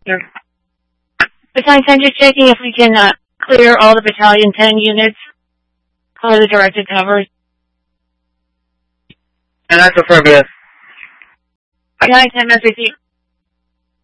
Sure. Besides, I'm just checking if we can clear all the Battalion 10 units for the directed covers. And that's affirmative. Battalion 10 message.